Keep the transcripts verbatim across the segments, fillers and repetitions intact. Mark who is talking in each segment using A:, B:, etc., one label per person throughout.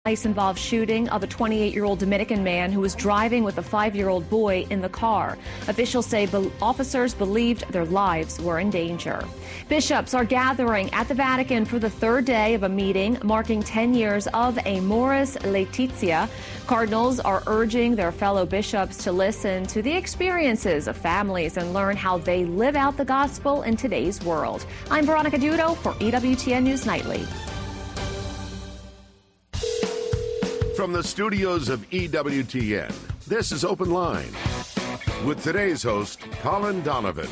A: Involved shooting of a twenty-eight-year-old Dominican man who was driving with a five-year-old boy in the car. Officials say be- officers believed their lives were in danger. Bishops are gathering at the Vatican for the third day of a meeting marking ten years of Amoris Laetitia. Cardinals are urging their fellow bishops to listen to the experiences of families and learn how they live out the gospel in today's world. I'm Veronica Dudo for E W T N News Nightly.
B: From the studios of E W T N, this is Open Line with today's host, Colin Donovan.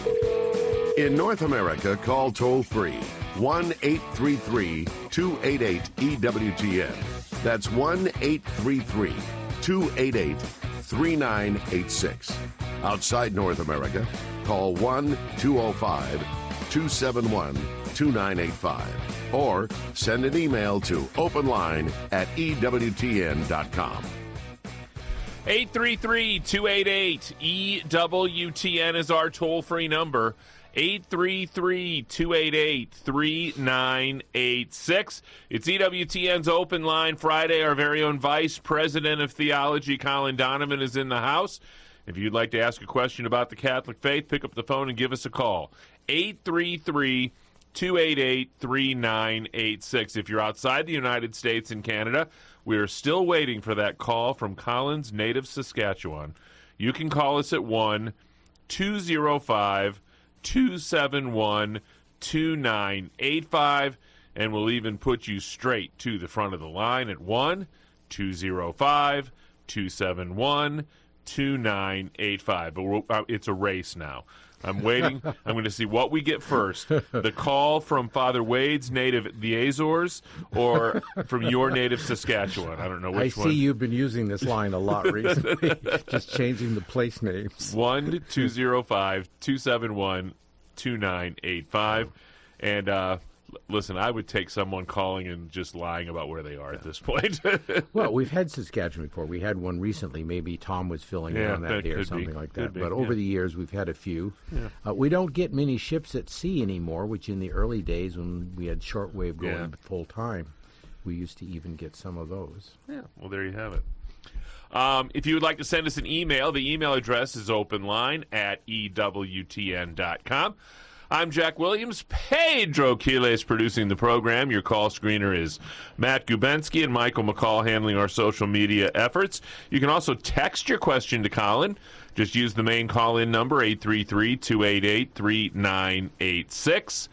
B: In North America, call toll-free one eight three three, two eight eight, E W T N. That's one eight three three, two eight eight, three nine eight six. Outside North America, call one two zero five, two seven one, two nine eight five. Or send an email to openline at E W T N dot com.
C: eight three three, two eight eight, E W T N is our toll-free number. eight three three, two eight eight, three nine eight six. It's E W T N's Open Line Friday. Our very own Vice President of Theology, Colin Donovan, is in the house. If you'd like to ask a question about the Catholic faith, pick up the phone and give us a call. eight three three, two eight eight, three nine eight six. If you're outside the United States and Canada, we are still waiting for that call from Colin's native Saskatchewan. You can call us at one two zero five, two seven one, two nine eight five, and we'll even put you straight to the front of the line at one two zero five, two seven one, two nine eight five. But we're, uh, it's a race now. I'm waiting. I'm going to see what we get first. The call from Father Wade's native, the Azores, or from your native Saskatchewan. I don't know which
D: I
C: one.
D: see you've been using this line a lot recently, just changing the place names.
C: one two zero five, two seven one, two nine eight five. And uh, listen, I would take someone calling and just lying about where they are at this point.
D: Well, we've had Saskatchewan before. We had one recently. Maybe Tom was filling in
C: Yeah,
D: on that,
C: that
D: day or
C: could
D: something
C: be.
D: like
C: Could
D: that.
C: be,
D: But over
C: yeah.
D: the years, we've had a few.
C: Yeah.
D: Uh, we don't get many ships at sea anymore, which in the early days when we had shortwave going
C: Yeah.
D: full time, we used to even get some of those.
C: Yeah, well, there you have it. Um, if you would like to send us an email, the email address is openline at E W T N dot com. I'm Jack Williams. Pedro Quiles producing the program. Your call screener is Matt Gubensky and Michael McCall handling our social media efforts. You can also text your question to Colin. Just use the main call-in number, eight three three, two eight eight, three nine eight six.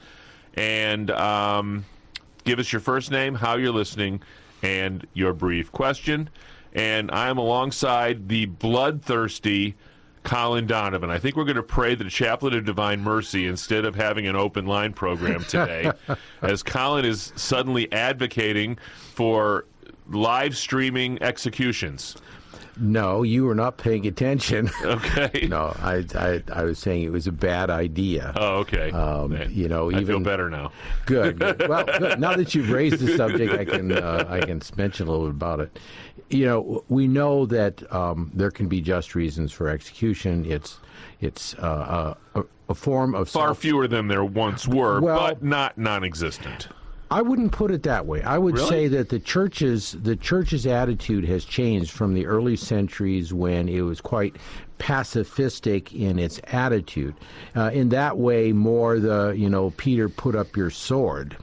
C: And um, give us your first name, how you're listening, and your brief question. And I'm alongside the bloodthirsty Colin Donovan. I think we're going to pray the Chaplet of Divine Mercy instead of having an open line program today, as Colin is suddenly advocating for live streaming executions.
D: No, you were not paying attention.
C: Okay.
D: No, I, I, I was saying it was a bad idea.
C: Oh, okay.
D: Um,
C: Man,
D: you know,
C: I
D: even
C: feel better now.
D: Good. good. Well, good. Now that you've raised the subject, I can uh, I can mention a little bit about it. You know, we know that um, there can be just reasons for execution. It's it's uh, a, a form of
C: Far
D: self-
C: fewer than there once were,
D: Well-
C: but not non-existent.
D: I wouldn't put it that way. I would
C: Really?
D: say that the church's the church's attitude has changed from the early centuries when it was quite pacifistic in its attitude. Uh, in that way, more the you know Peter, put up your sword.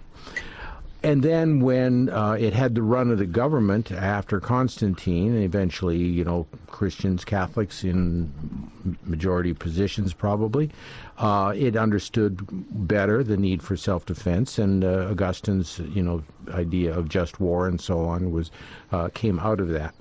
D: And then when uh, it had the run of the government after Constantine, and eventually, you know, Christians, Catholics in majority positions probably, uh, it understood better the need for self-defense, and uh, Augustine's, you know, idea of just war and so on was uh, came out of that.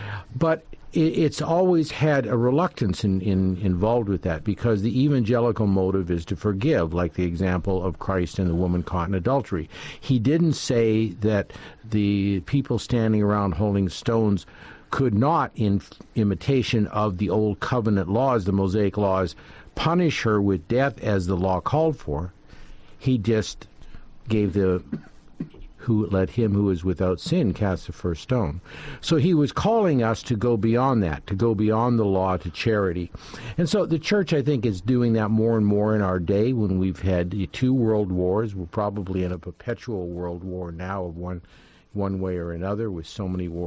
D: But it's always had a reluctance in, in, involved with that, because the evangelical motive is to forgive, like the example of Christ and the woman caught in adultery. He didn't say that the people standing around holding stones could not, in imitation of the old covenant laws, the Mosaic laws, punish her with death as the law called for. He just gave the who let him who is without sin cast the first stone. So he was calling us to go beyond that, to go beyond the law to charity. And so the church, I think, is doing that more and more in our day, when we've had two world wars. We're probably in a perpetual world war now of one one way or another with so many wars.